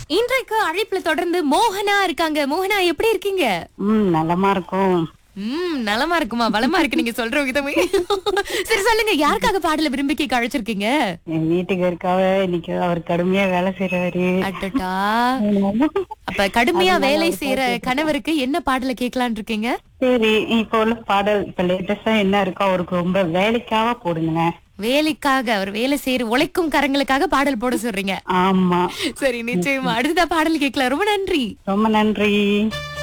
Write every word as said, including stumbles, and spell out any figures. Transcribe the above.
இன்றைக்கு அழைப்புல தொடர்ந்து மோகனா இருக்காங்க. மோகனா எப்படி இருக்கீங்க? ம் நலமா இருக்கும். ம் நலமா இருக்குமா? பலமா இருக்கு நீங்க சொல்ற விதமே. சரி சொல்லுங்க, யாருக்காக பாடல விரும்பி கேட்க அழைச்சிருக்கீங்க? என் வீட்டுக்காருக்காக இன்னைக்கு அவர் கடுமையா வேலை செய்யறாரு. அடடா! அப்ப கடுமையா அதனால வேலை அவருக்காக செய்யற கேட்டிருக்கேன். கணவருக்கு என்ன பாடல கேட்கலான்னு இருக்கீங்க? சரி, இப்ப உள்ள பாடல் இப்ப லேட்டஸ்டா என்ன இருக்கோ அவருக்கு ரொம்ப வேலைக்காக போடுங்க. வேலைக்காக, அவர் வேலை செய்யற உழைக்கும் கரங்களுக்காக பாடல் போட சொல்றீங்க. ஆமா. சரி, நிச்சயமா. அடுத்ததா பாடல் கேட்கலாம். ரொம்ப நன்றி. ரொம்ப நன்றி.